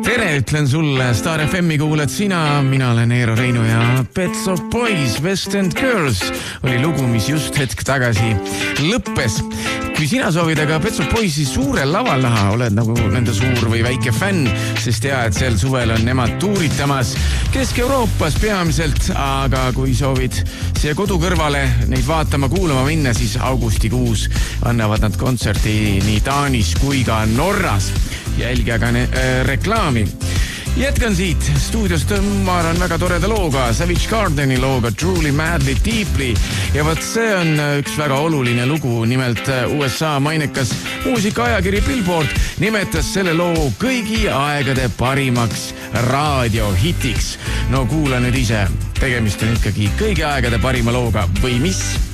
Tere, ütlen sulle, Star FM-i kuuled sina, mina olen Eero Reinu ja Pets of Boys, West End Girls oli lugu, mis just hetk tagasi lõppes. Kui sina soovid aga Pets of Boysi suurel laval näha, oled nagu nende suur või väike fänn, sest tead, sel suvel on nemad tuuritamas Kesk-Euroopas peamiselt, aga kui soovid siia kodu kõrvale neid vaatama, kuulama minna, siis augustikuus annavad nad kontserti nii Taanis kui ka Norras. Jälgi aga reklaami. Jätkan siit stuudiost, ma arvan väga toreda looga, Savage Gardeni looga Truly Madly Deeply ja võt see on üks väga oluline lugu, nimelt USA mainekas muusikaajakiri Billboard nimetas selle loo kõigi aegade parimaks raadiohitiks. No kuula nüüd ise, tegemist on ikkagi kõigi aegade parima looga või mis?